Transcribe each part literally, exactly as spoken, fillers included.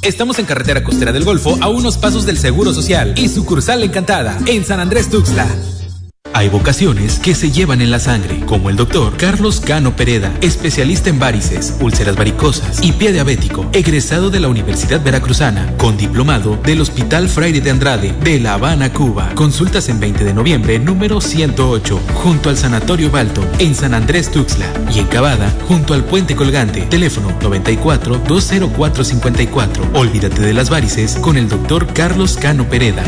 Estamos en carretera costera del Golfo, a unos pasos del Seguro Social y sucursal Encantada, en San Andrés Tuxtla. Hay vocaciones que se llevan en la sangre, como el doctor Carlos Cano Pereda, especialista en varices, úlceras varicosas y pie diabético, egresado de la Universidad Veracruzana, con diplomado del Hospital Fraire de Andrade, de La Habana, Cuba. Consultas en veinte de noviembre, número ciento ocho, junto al Sanatorio Balton, en San Andrés Tuxtla, y en Cavada, junto al Puente Colgante. Teléfono noventa y cuatro, dos cero cuatro, cincuenta y cuatro. Olvídate de las varices con el doctor Carlos Cano Pereda.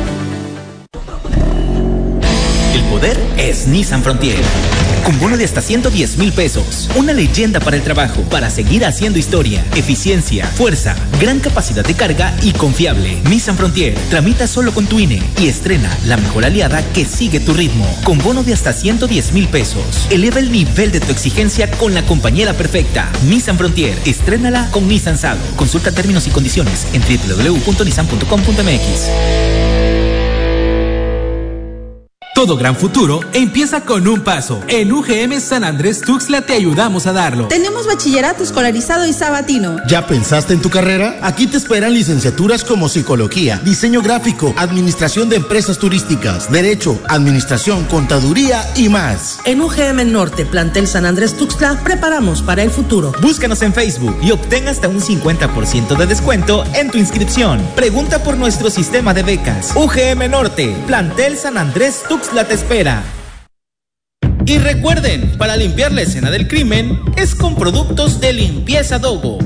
Poder es Nissan Frontier. Con bono de hasta ciento diez mil pesos. Una leyenda para el trabajo, para seguir haciendo historia. Eficiencia, fuerza, gran capacidad de carga y confiable. Nissan Frontier. Tramita solo con tu I N E y estrena la mejor aliada que sigue tu ritmo. Con bono de hasta ciento diez mil pesos. Eleva el nivel de tu exigencia con la compañera perfecta. Nissan Frontier. Estrénala con Nissan Sado. Consulta términos y condiciones en doble u doble u doble u punto nissan punto com punto m x. Todo gran futuro empieza con un paso. En U G M San Andrés Tuxtla te ayudamos a darlo. Tenemos bachillerato escolarizado y sabatino. ¿Ya pensaste en tu carrera? Aquí te esperan licenciaturas como psicología, diseño gráfico, administración de empresas turísticas, derecho, administración, contaduría y más. En U G M Norte, plantel San Andrés Tuxtla, preparamos para el futuro. Búscanos en Facebook y obtén hasta un cincuenta por ciento de descuento en tu inscripción. Pregunta por nuestro sistema de becas. U G M Norte, plantel San Andrés Tuxtla te espera. Y recuerden, para limpiar la escena del crimen es con productos de limpieza Dogo.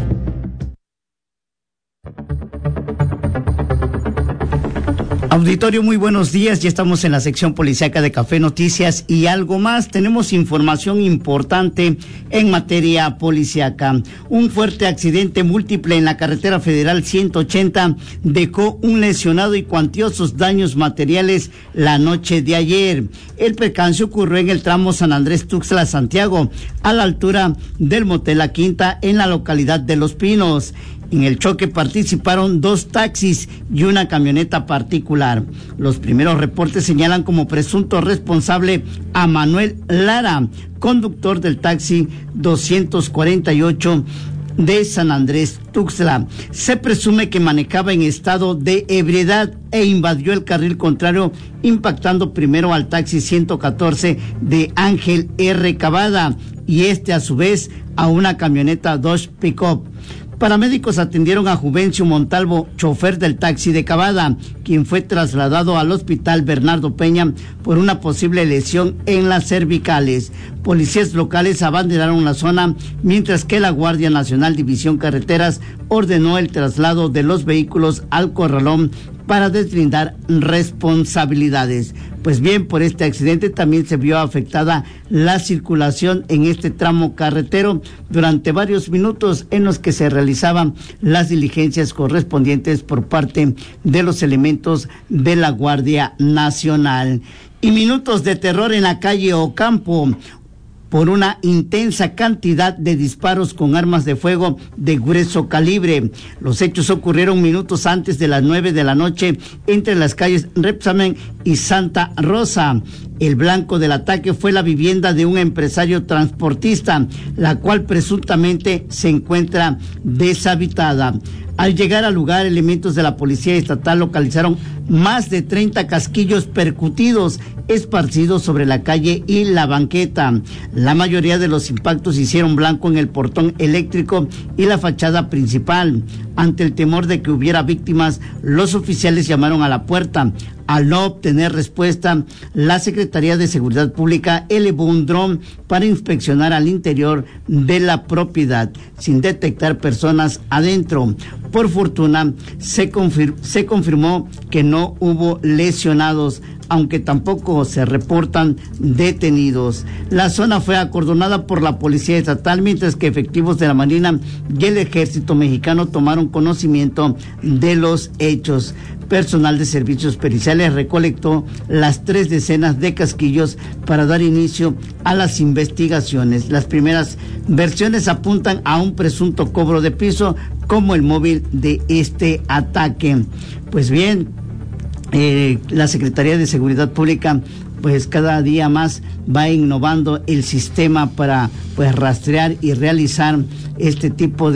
Auditorio, muy buenos días. Ya estamos en la sección policíaca de Café Noticias y algo más. Tenemos información importante en materia policíaca. Un fuerte accidente múltiple en la carretera federal ciento ochenta dejó un lesionado y cuantiosos daños materiales la noche de ayer. El percance ocurrió en el tramo San Andrés Tuxtla Santiago, a la altura del Motel La Quinta, en la localidad de Los Pinos. En el choque participaron dos taxis y una camioneta particular. Los primeros reportes señalan como presunto responsable a Manuel Lara, conductor del taxi doscientos cuarenta y ocho de San Andrés Tuxtla. Se presume que manejaba en estado de ebriedad e invadió el carril contrario, impactando primero al taxi ciento catorce de Ángel R. Cavada y este a su vez a una camioneta Dodge Pickup. Paramédicos atendieron a Juvencio Montalvo, chofer del taxi de Cavada, quien fue trasladado al hospital Bernardo Peña por una posible lesión en las cervicales. Policías locales abanderaron la zona, mientras que la Guardia Nacional División Carreteras ordenó el traslado de los vehículos al corralón para deslindar responsabilidades. Pues bien, por este accidente también se vio afectada la circulación en este tramo carretero durante varios minutos en los que se realizaban las diligencias correspondientes por parte de los elementos de la Guardia Nacional. Y minutos de terror en la calle Ocampo por una intensa cantidad de disparos con armas de fuego de grueso calibre. Los hechos ocurrieron minutos antes de las nueve de la noche entre las calles Repsamen y Santa Rosa. El blanco del ataque fue la vivienda de un empresario transportista, la cual presuntamente se encuentra deshabitada. Al llegar al lugar, elementos de la Policía Estatal localizaron más de treinta casquillos percutidos esparcidos sobre la calle y la banqueta. La mayoría de los impactos hicieron blanco en el portón eléctrico y la fachada principal. Ante el temor de que hubiera víctimas, los oficiales llamaron a la puerta. Al no obtener respuesta, la Secretaría de Seguridad Pública elevó un dron para inspeccionar al interior de la propiedad, sin detectar personas adentro. Por fortuna, se, confir- se confirmó que no hubo lesionados, aunque tampoco se reportan detenidos. La zona fue acordonada por la Policía Estatal, mientras que efectivos de la Marina y el Ejército Mexicano tomaron conocimiento de los hechos. Personal de servicios periciales recolectó las tres decenas de casquillos para dar inicio a las investigaciones. Las primeras versiones apuntan a un presunto cobro de piso como el móvil de este ataque. Pues bien, eh, la Secretaría de Seguridad Pública pues cada día más va innovando el sistema para pues rastrear y realizar este tipo de